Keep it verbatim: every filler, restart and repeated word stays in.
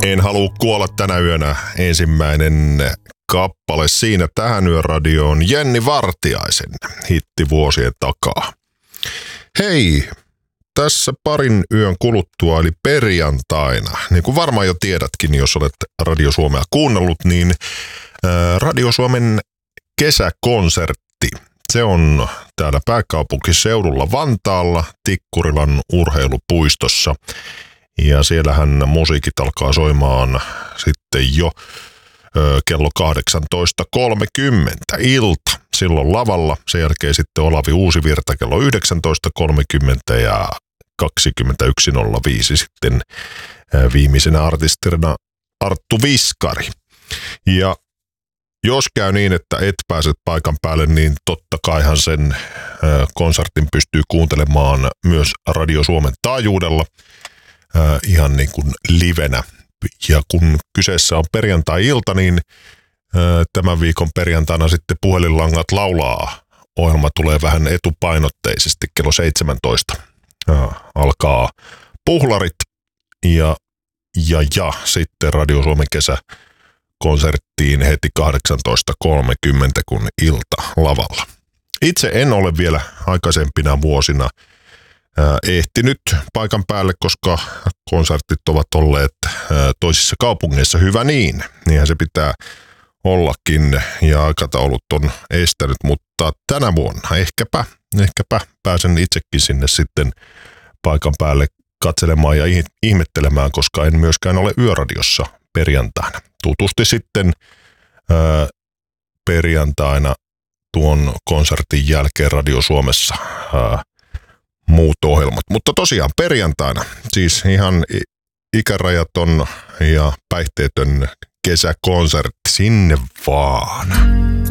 En halua kuolla tänä yönä ensimmäinen kappale siinä tähän yöradioon Jenni Vartiaisen hitti vuosien takaa. Hei, tässä parin yön kuluttua eli perjantaina, niin kuin varmaan jo tiedätkin, jos olet Radio Suomea kuunnellut, niin Radio Suomen kesäkonsertti, se on täällä pääkaupunkiseudulla Vantaalla Tikkurilan urheilupuistossa. Ja siellähän musiikit alkaa soimaan sitten jo ö, kello kahdeksantoista kolmekymmentä ilta. Silloin lavalla, sen jälkeen sitten Olavi Uusivirta kello yhdeksäntoista kolmekymmentä ja kaksikymmentäyksi nolla viisi sitten ö, viimeisenä artistina Arttu Viskari. Ja jos käy niin, että et pääset paikan päälle, niin totta kaihan sen ö, konsertin pystyy kuuntelemaan myös Radio Suomen taajuudella. Äh, ihan niin kuin livenä. Ja kun kyseessä on perjantai-ilta, niin äh, tämän viikon perjantaina sitten Puhelinlangat laulaa. Ohjelma tulee vähän etupainotteisesti kello seitsemäntoista. Äh, alkaa puhlarit ja, ja, ja sitten Radio Suomen kesäkonserttiin heti kahdeksantoista kolmekymmentä kun ilta lavalla. Itse en ole vielä aikaisempina vuosina ehtinyt paikan päälle, koska konsertit ovat olleet toisissa kaupungeissa, hyvä niin. Niinhän se pitää ollakin ja aikataulut on estänyt, mutta tänä vuonna ehkäpä, ehkäpä pääsen itsekin sinne sitten paikan päälle katselemaan ja ihmettelemään, koska en myöskään ole yöradiossa perjantaina. Tutusti sitten ää, perjantaina tuon konsertin jälkeen Radio Suomessa ää, muut ohjelmat. Mutta tosiaan perjantaina, siis ihan ikärajaton ja päihteetön kesäkonsertti, sinne vaan.